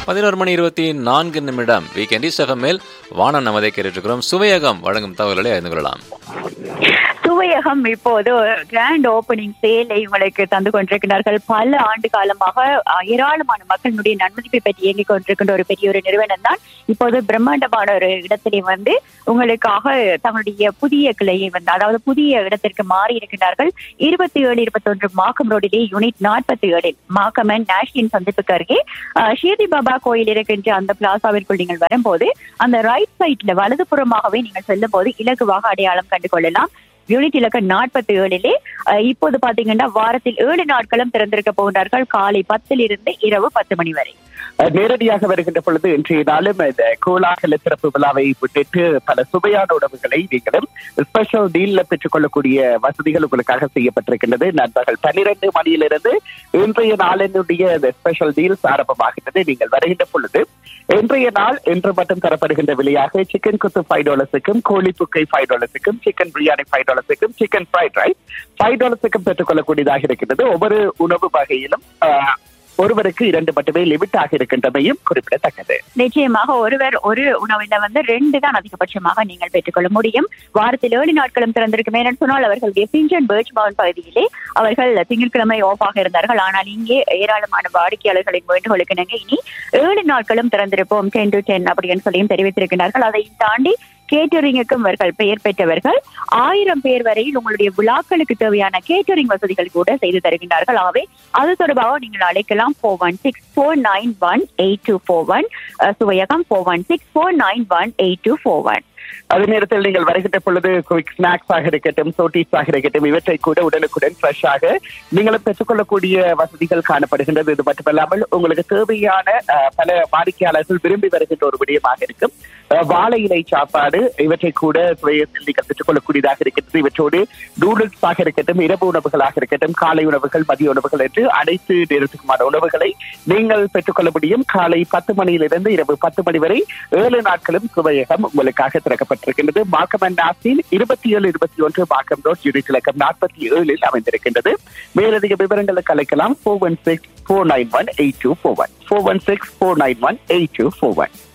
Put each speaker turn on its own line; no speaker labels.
11:24 weekend east எஃப்எம்மில் வானம் நமதை கேட்டுருக்கிறோம். சுவையகம் வழங்கும் தகவல்களை அறிந்து கொள்ளலாம்.
சுவையகம் இப்போது கிராண்ட் ஓபனிங் சேலை உங்களுக்கு தந்து கொண்டிருக்கிறார்கள். பல ஆண்டு காலமாக ஏராளமான மக்களுடைய நன்மதிப்பை பற்றி இயங்கிக் கொண்டிருக்கின்ற ஒரு பெரிய ஒரு நிறுவனம் தான் இப்போது பிரம்மாண்டமான ஒரு இடத்திலே உங்களுக்காக தங்களுடைய புதிய கிளையை அதாவது புதிய இடத்திற்கு மாறி இருக்கின்றார்கள். 27, 21 Markham ரோடிலே unit 47 Markham and national சந்திப்புக்கு அருகே ஷீர்டி பாபா கோயில் இருக்கின்ற அந்த பிளாசாவிற்குள் நீங்கள் வரும்போது அந்த ரைட் சைட்ல வலதுபுறமாகவே நீங்கள் செல்லும் போது இலகுவாக அடையாளம் கண்டு கொள்ளலாம். யூனிட் இலக்கம் 47 இப்போது பாத்தீங்கன்னா வாரத்தில் 7 நாட்களும் திறந்திருக்க போகின்றார்கள். காலை 10 இரவு 10 மணி வரை.
நேரடியாக வருகின்ற பொழுது இன்றைய நாளும் இந்த கோலாகல சிறப்பு விழாவை விட்டுட்டு பல சுவையான உணவுகளை நீங்களும் ஸ்பெஷல் டீல்ல பெற்றுக் கொள்ளக்கூடிய வசதிகள் உங்களுக்காக செய்யப்பட்டிருக்கின்றது. நண்பர்கள் 12 மணியிலிருந்து இன்றைய நாளினுடைய ஸ்பெஷல் டீல்ஸ் ஆரம்பமாகின்றது. நீங்கள் வருகின்ற பொழுது இன்றைய நாள் இன்று மட்டும் தரப்படுகின்ற விலையாக சிக்கன் குத்து $5, கோழி புக்கை $5, chicken biryani $5, chicken fried rice $5 பெற்றுக் கொள்ளக்கூடியதாக இருக்கின்றது. ஒவ்வொரு உணவு வகையிலும் ஒருவருக்கு 2 மட்டுமே லிமிட் ஆக இருக்கின்றமையும் குறிப்பிடத்தக்கது.
நிச்சயமாக ஒருவர் ஒரு உணவில் 2 தான் அதிகபட்சமாக நீங்கள் பெற்றுக்கொள்ள முடியும். வாரத்தில் 7 நாட்களும் திறந்திருக்கும். ஏன்னு சொன்னால் அவர்களுடைய பிஞ்சன் பர்ச் மவுண்ட் பகுதியிலே அவர்கள் திங்கட்கிழமை ஆஃபாக இருந்தார்கள். ஆனால் இங்கே ஏராளமான வாடிக்கையாளர்களின் வேண்டுகோளுக்கு நாங்கள் இனி 7 நாட்களும் திறந்திருப்போம் 10 to 10 அப்படின்னு சொல்லியும் தெரிவித்திருக்கிறார்கள். அதையும் தாண்டி கேட்டரிங்குக்கும் அவர்கள் பெயர் பெற்றவர்கள் 1000 பேர் வரையில் உங்களுடைய விழாக்களுக்கு தேவையான கேட்டரிங் வசதிகள் கூட செய்து தருகின்றார்கள். ஆகவே அது தொடர்பாக நீங்கள் அழைக்கலாம் 416-491-8241 சுவையகம் 416-491-8241.
அதே நேரத்தில் நீங்கள் வருகின்ற பொழுது குவிக் ஸ்நாக்ஸ் ஆக இருக்கட்டும், சோட்டீஸ் ஆக இருக்கட்டும், இவற்றை கூட உடனுக்குடன் ஃப்ரெஷ்ஷாக நீங்களும் பெற்றுக்கொள்ளக்கூடிய வசதிகள் காணப்படுகின்றது. இது மட்டுமல்லாமல் உங்களுக்கு தேவையான பல வாடிக்கையாளர்கள் விரும்பி வருகின்ற ஒரு விடயமாக இருக்கும் வாழை இலை சாப்பாடு, இவற்றை கூட சுவையத்தில் நீங்கள் பெற்றுக்கொள்ளக்கூடியதாக இருக்கின்றது. இவற்றோடு நூடுல்ஸ் ஆக இருக்கட்டும், இரவு உணவுகளாக இருக்கட்டும், காலை உணவுகள், மதிய உணவுகள் என்று அனைத்து நேரத்துக்குமான உணவுகளை நீங்கள் பெற்றுக்கொள்ள முடியும். காலை 10 மணியிலிருந்து இரவு 10 மணி வரை 7 நாட்களும் சுவையகம் உங்களுக்காக திறக்கப்பட்டிருக்கின்றது. Markham and nozzle 27, 21 Markham road unit இலக்கம் 47 அமைந்திருக்கின்றது. மேலதிக விவரங்களுக்கு அழைக்கலாம் 416-491-8241 416-491-8241.